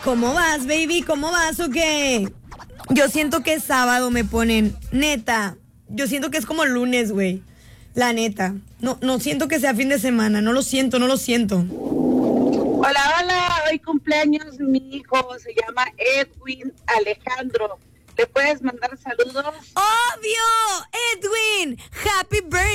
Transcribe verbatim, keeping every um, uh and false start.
¿Cómo vas, baby? ¿Cómo vas o qué? Yo siento que es sábado, me ponen. Neta. Yo siento que es como lunes, güey. La neta. No, no siento que sea fin de semana. No lo siento, no lo siento. Hola, hola. Hoy cumpleaños mi hijo. Se llama Edwin Alejandro. ¿Le puedes mandar saludos? ¡Obvio! Edwin, happy birthday.